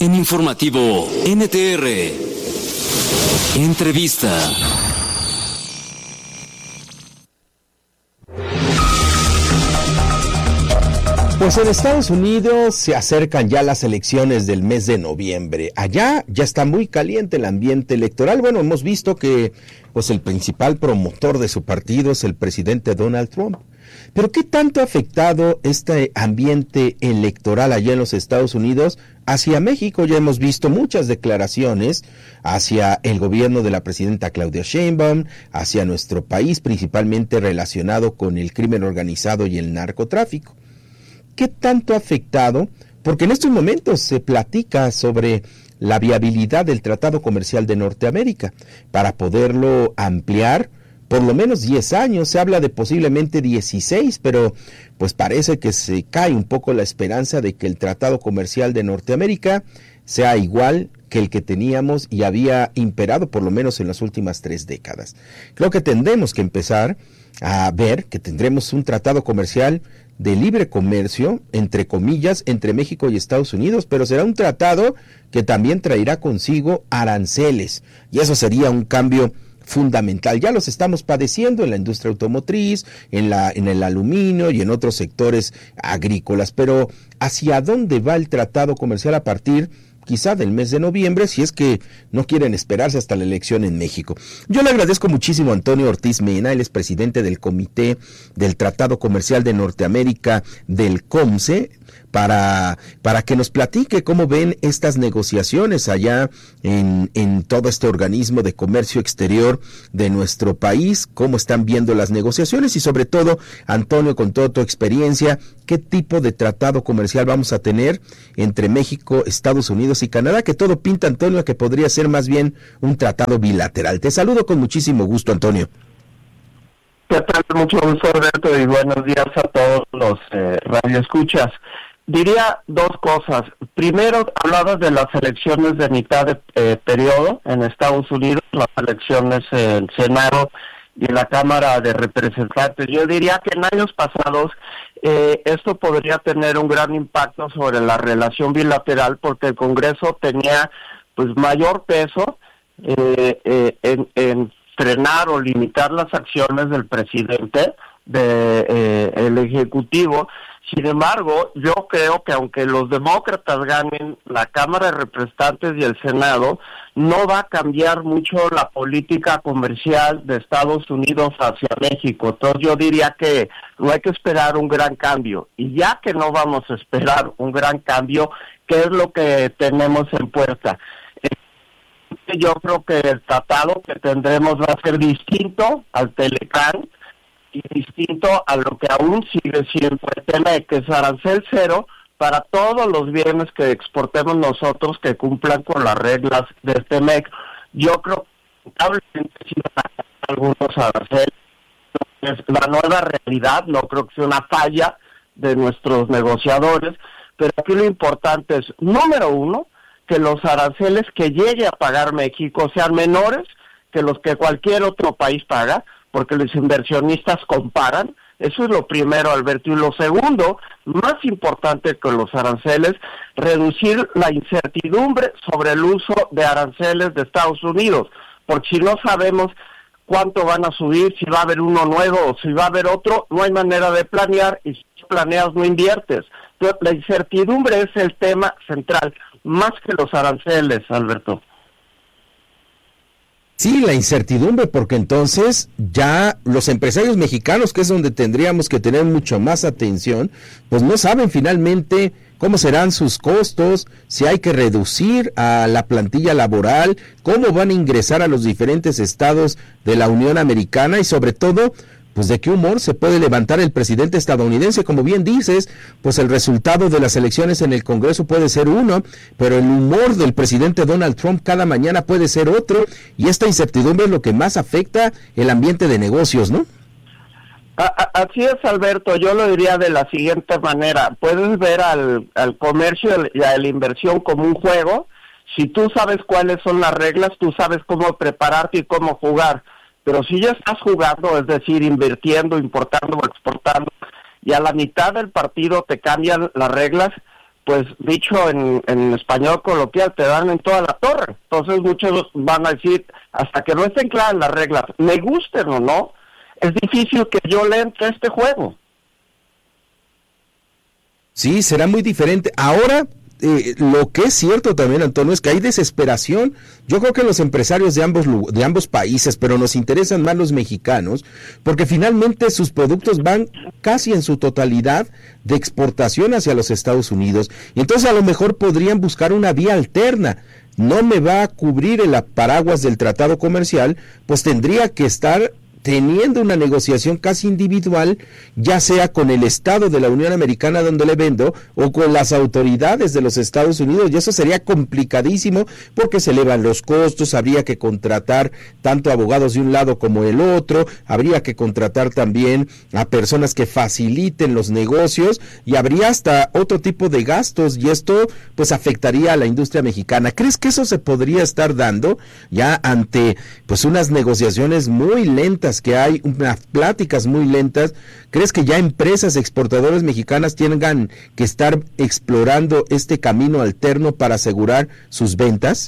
En Informativo NTR. Entrevista. Pues en Estados Unidos se acercan ya las elecciones del mes de noviembre. Allá ya está muy caliente el ambiente electoral. Bueno, hemos visto que pues el principal promotor de su partido es el presidente Donald Trump. Pero ¿qué tanto ha afectado este ambiente electoral allá en los Estados Unidos hacia México? Ya hemos visto muchas declaraciones hacia el gobierno de la presidenta Claudia Sheinbaum, hacia nuestro país, principalmente relacionado con el crimen organizado y el narcotráfico. ¿Qué tanto ha afectado? Porque en estos momentos se platica sobre la viabilidad del Tratado Comercial de Norteamérica para poderlo ampliar por lo menos 10 años. Se habla de posiblemente 16, pero pues parece que se cae un poco la esperanza de que el Tratado Comercial de Norteamérica sea igual que el que teníamos y había imperado por lo menos en las últimas 3 décadas. Creo que tendremos que empezar a ver que tendremos un tratado comercial de libre comercio, entre comillas, entre México y Estados Unidos, pero será un tratado que también traerá consigo aranceles, y eso sería un cambio fundamental. Ya los estamos padeciendo en la industria automotriz, en el aluminio y en otros sectores agrícolas, pero ¿hacia dónde va el tratado comercial a partir quizá del mes de noviembre, si es que no quieren esperarse hasta la elección en México? Yo le agradezco muchísimo a Antonio Ortiz Mena, él es presidente del Comité del Tratado Comercial de Norteamérica del COMCE, para que nos platique cómo ven estas negociaciones allá en todo este organismo de comercio exterior de nuestro país, cómo están viendo las negociaciones y sobre todo, Antonio, con toda tu experiencia, ¿qué tipo de tratado comercial vamos a tener entre México, Estados Unidos y Canadá? Que todo pinta, Antonio, a que podría ser más bien un tratado bilateral. Te saludo con muchísimo gusto, Antonio. ¿Qué tal? Mucho gusto, Alberto, y buenos días a todos los radioescuchas. Diría 2 cosas. Primero, hablabas de las elecciones de mitad de periodo en Estados Unidos, las elecciones en Senado y en la Cámara de Representantes. Yo diría que en años pasados esto podría tener un gran impacto sobre la relación bilateral, porque el Congreso tenía pues mayor peso en frenar o limitar las acciones del presidente, el Ejecutivo. Sin embargo, yo creo que aunque los demócratas ganen la Cámara de Representantes y el Senado, no va a cambiar mucho la política comercial de Estados Unidos hacia México. Entonces yo diría que no hay que esperar un gran cambio. Y ya que no vamos a esperar un gran cambio, ¿qué es lo que tenemos en puerta? Yo creo que el tratado que tendremos va a ser distinto al Telecán, y distinto a lo que aún sigue siendo el TEMEC, que es arancel cero para todos los bienes que exportemos nosotros que cumplan con las reglas del TEMEC. Yo creo que lamentablemente sí van a haber algunos aranceles. Es la nueva realidad, no creo que sea una falla de nuestros negociadores, pero aquí lo importante es, número 1, que los aranceles que llegue a pagar México sean menores que los que cualquier otro país paga, porque los inversionistas comparan. Eso es lo primero, Alberto. Y lo segundo, más importante que los aranceles, reducir la incertidumbre sobre el uso de aranceles de Estados Unidos, porque si no sabemos cuánto van a subir, si va a haber uno nuevo o si va a haber otro, no hay manera de planear, y si planeas no inviertes. Entonces, la incertidumbre es el tema central, más que los aranceles, Alberto. Sí, la incertidumbre, porque entonces ya los empresarios mexicanos, que es donde tendríamos que tener mucho más atención, pues no saben finalmente cómo serán sus costos, si hay que reducir a la plantilla laboral, cómo van a ingresar a los diferentes estados de la Unión Americana y sobre todo, pues de qué humor se puede levantar el presidente estadounidense. Como bien dices, pues el resultado de las elecciones en el Congreso puede ser uno, pero el humor del presidente Donald Trump cada mañana puede ser otro, y esta incertidumbre es lo que más afecta el ambiente de negocios, ¿no? Así es, Alberto. Yo lo diría de la siguiente manera: puedes ver al comercio y a la inversión como un juego. Si tú sabes cuáles son las reglas, tú sabes cómo prepararte y cómo jugar. Pero si ya estás jugando, es decir, invirtiendo, importando o exportando, y a la mitad del partido te cambian las reglas, pues dicho en español coloquial, te dan en toda la torre. Entonces muchos van a decir, hasta que no estén claras las reglas, me gusten o no, es difícil que yo le entre a este juego. Sí, será muy diferente. Ahora, lo que es cierto también, Antonio, es que hay desesperación. Yo creo que los empresarios de ambos países, pero nos interesan más los mexicanos, porque finalmente sus productos van casi en su totalidad de exportación hacia los Estados Unidos. Y entonces a lo mejor podrían buscar una vía alterna. No me va a cubrir el paraguas del tratado comercial, pues tendría que estar teniendo una negociación casi individual, ya sea con el Estado de la Unión Americana donde le vendo, o con las autoridades de los Estados Unidos, y eso sería complicadísimo, porque se elevan los costos, habría que contratar tanto abogados de un lado como el otro, habría que contratar también a personas que faciliten los negocios, y habría hasta otro tipo de gastos, y esto pues afectaría a la industria mexicana. ¿Crees que eso se podría estar dando ya ante pues unas negociaciones muy lentas que hay, unas pláticas muy lentas? ¿Crees que ya empresas exportadoras mexicanas tengan que estar explorando este camino alterno para asegurar sus ventas?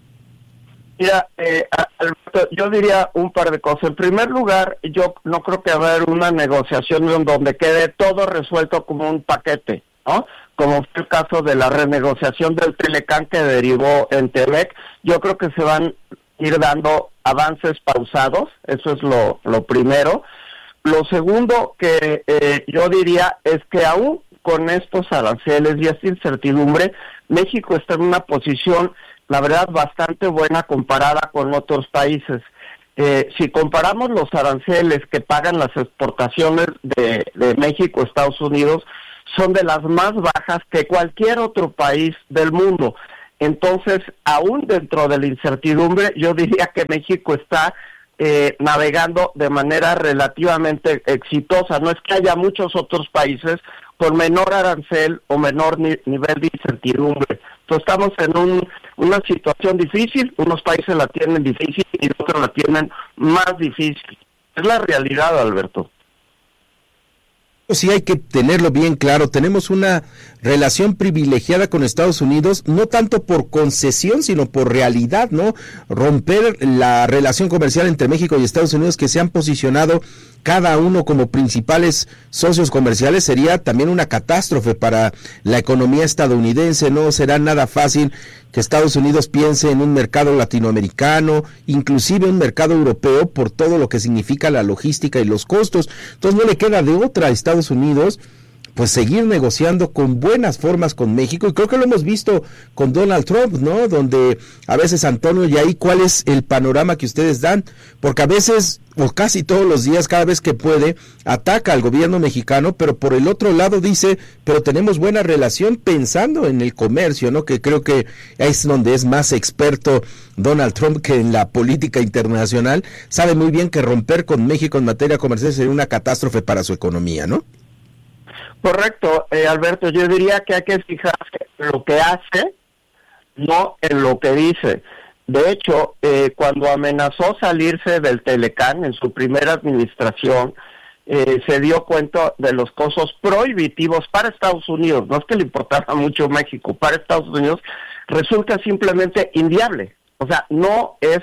Mira, Alberto, yo diría un par de cosas. En primer lugar, yo no creo que va a haber una negociación donde quede todo resuelto como un paquete, ¿no? Como fue el caso de la renegociación del Telecán que derivó en Telec. Yo creo que se van a ir dando avances pausados, eso es lo primero. Lo segundo que yo diría es que aún con estos aranceles y esta incertidumbre, México está en una posición, la verdad, bastante buena comparada con otros países. Si comparamos los aranceles que pagan las exportaciones de México a Estados Unidos, son de las más bajas que cualquier otro país del mundo. Entonces, aún dentro de la incertidumbre, yo diría que México está navegando de manera relativamente exitosa. No es que haya muchos otros países con menor arancel o menor nivel de incertidumbre. Entonces, estamos en una situación difícil, unos países la tienen difícil y otros la tienen más difícil. Es la realidad, Alberto. Sí, hay que tenerlo bien claro. Tenemos una relación privilegiada con Estados Unidos, no tanto por concesión, sino por realidad, ¿no? Romper la relación comercial entre México y Estados Unidos, que se han posicionado cada uno como principales socios comerciales, sería también una catástrofe para la economía estadounidense. No será nada fácil que Estados Unidos piense en un mercado latinoamericano, inclusive un mercado europeo, por todo lo que significa la logística y los costos. Entonces no le queda de otra a Estados Unidos pues seguir negociando con buenas formas con México, y creo que lo hemos visto con Donald Trump, ¿no? Donde a veces, Antonio, y ahí cuál es el panorama que ustedes dan, porque a veces, o casi todos los días, cada vez que puede, ataca al gobierno mexicano, pero por el otro lado dice, pero tenemos buena relación, pensando en el comercio, ¿no? Que creo que es donde es más experto Donald Trump que en la política internacional. Sabe muy bien que romper con México en materia comercial sería una catástrofe para su economía, ¿no? Correcto, Alberto, yo diría que hay que fijarse en lo que hace, no en lo que dice. De hecho, cuando amenazó salirse del Telecán en su primera administración, se dio cuenta de los costos prohibitivos para Estados Unidos. No es que le importara mucho México, para Estados Unidos resulta simplemente inviable. O sea, no es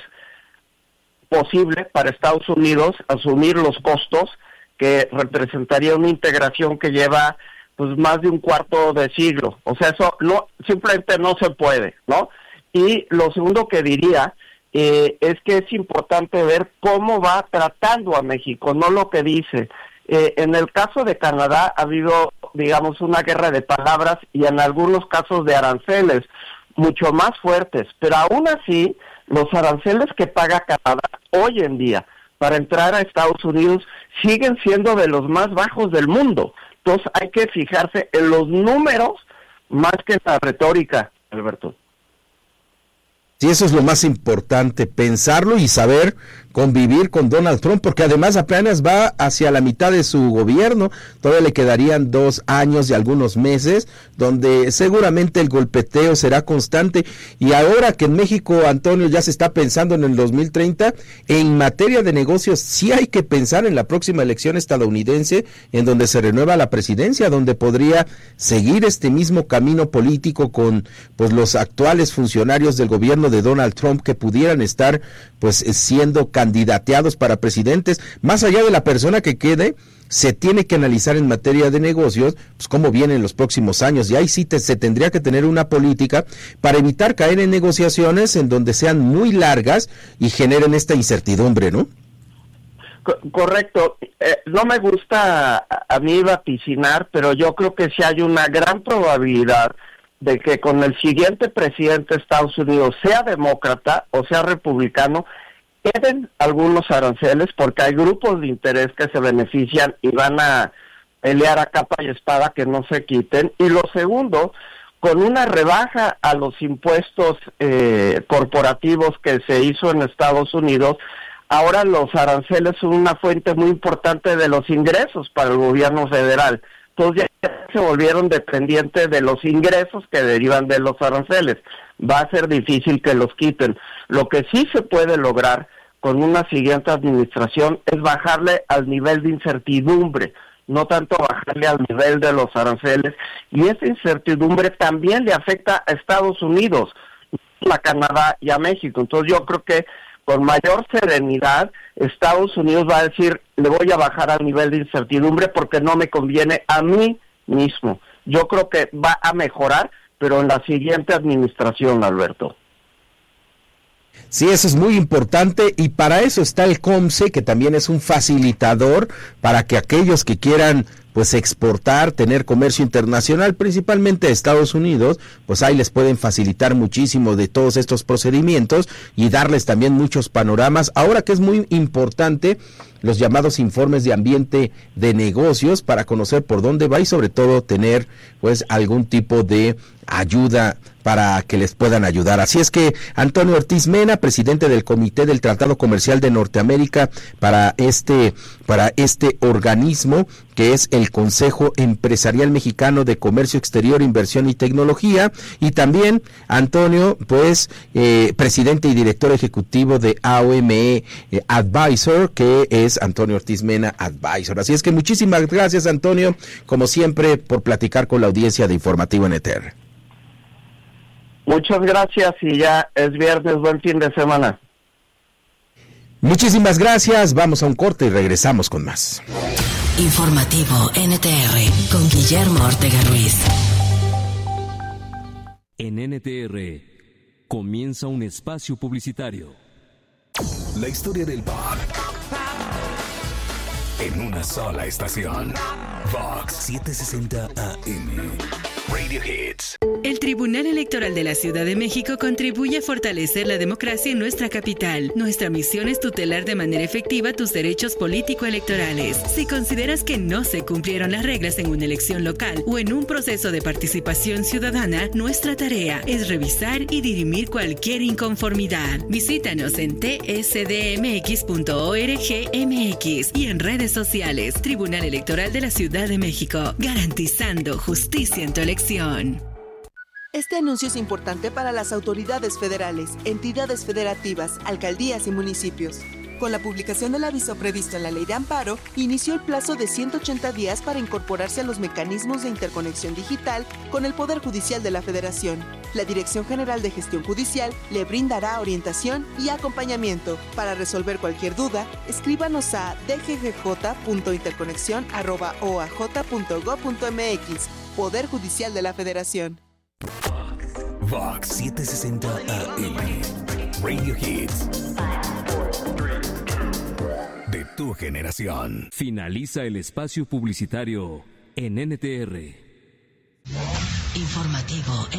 posible para Estados Unidos asumir los costos que representaría una integración que lleva pues más de un cuarto de siglo. O sea, eso no, simplemente no se puede, ¿no? Y lo segundo que diría es que es importante ver cómo va tratando a México, no lo que dice. En el caso de Canadá ha habido, digamos, una guerra de palabras y en algunos casos de aranceles mucho más fuertes, pero aún así los aranceles que paga Canadá hoy en día para entrar a Estados Unidos siguen siendo de los más bajos del mundo. Entonces hay que fijarse en los números más que en la retórica, Alberto. Sí, eso es lo más importante, pensarlo y saber convivir con Donald Trump, porque además apenas va hacia la mitad de su gobierno, todavía le quedarían 2 años y algunos meses, donde seguramente el golpeteo será constante, y ahora que en México, Antonio, ya se está pensando en el 2030, en materia de negocios sí hay que pensar en la próxima elección estadounidense, en donde se renueva la presidencia, donde podría seguir este mismo camino político con pues los actuales funcionarios del gobierno de Donald Trump que pudieran estar pues siendo candidateados para presidentes. Más allá de la persona que quede, se tiene que analizar en materia de negocios pues cómo vienen los próximos años, y ahí sí se tendría que tener una política para evitar caer en negociaciones en donde sean muy largas y generen esta incertidumbre, ¿no? Correcto. No me gusta a mí vaticinar, pero yo creo que sí hay una gran probabilidad de que con el siguiente presidente de Estados Unidos, sea demócrata o sea republicano, queden algunos aranceles, porque hay grupos de interés que se benefician y van a pelear a capa y espada que no se quiten. Y lo segundo, con una rebaja a los impuestos corporativos que se hizo en Estados Unidos, ahora los aranceles son una fuente muy importante de los ingresos para el gobierno federal. Entonces ya se volvieron dependientes de los ingresos que derivan de los aranceles. Va a ser difícil que los quiten. Lo que sí se puede lograr con una siguiente administración es bajarle al nivel de incertidumbre, no tanto bajarle al nivel de los aranceles, y esa incertidumbre también le afecta a Estados Unidos, a Canadá y a México. Entonces yo creo que con mayor serenidad, Estados Unidos va a decir, le voy a bajar al nivel de incertidumbre porque no me conviene a mí mismo. Yo creo que va a mejorar, pero en la siguiente administración, Alberto. Sí, eso es muy importante, y para eso está el COMCE, que también es un facilitador para que aquellos que quieran pues exportar, tener comercio internacional, principalmente a Estados Unidos, pues ahí les pueden facilitar muchísimo de todos estos procedimientos y darles también muchos panoramas. Ahora que es muy importante los llamados informes de ambiente de negocios para conocer por dónde va y sobre todo tener pues algún tipo de ayuda para que les puedan ayudar. Así es que Antonio Ortiz Mena, presidente del Comité del Tratado Comercial de Norteamérica para este organismo que es el Consejo Empresarial Mexicano de Comercio Exterior, Inversión y Tecnología, y también Antonio, pues presidente y director ejecutivo de AOME Advisor, que es Antonio Ortiz Mena Advisor. Así es que muchísimas gracias, Antonio, como siempre, por platicar con la audiencia de Informativo NTR. Muchas gracias, y ya es viernes, buen fin de semana. Muchísimas gracias, vamos a un corte y regresamos con más. Informativo NTR con Guillermo Ortega Ruiz. En NTR comienza un espacio publicitario. La historia del pop en una sola estación. Vox 760 AM. Radio Hits. El Tribunal Electoral de la Ciudad de México contribuye a fortalecer la democracia en nuestra capital. Nuestra misión es tutelar de manera efectiva tus derechos político-electorales. Si consideras que no se cumplieron las reglas en una elección local o en un proceso de participación ciudadana, nuestra tarea es revisar y dirimir cualquier inconformidad. Visítanos en tsdmx.org.mx y en redes sociales. Tribunal Electoral de la Ciudad de México, garantizando justicia en tu elección. Este anuncio es importante para las autoridades federales, entidades federativas, alcaldías y municipios. Con la publicación del aviso previsto en la Ley de Amparo, inició el plazo de 180 días para incorporarse a los mecanismos de interconexión digital con el Poder Judicial de la Federación. La Dirección General de Gestión Judicial le brindará orientación y acompañamiento. Para resolver cualquier duda, escríbanos a dggj.interconexión@oaj.gov.mx. Poder Judicial de la Federación. Vox 760 AM. Radio Hits. De tu generación. Finaliza el espacio publicitario en NTR. Informativo